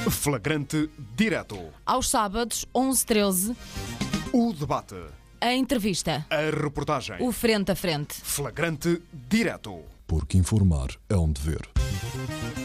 Flagrante Direto. Aos sábados, 11h13, O debate. a entrevista. A reportagem. O frente a frente. Flagrante Direto. Porque informar é um dever.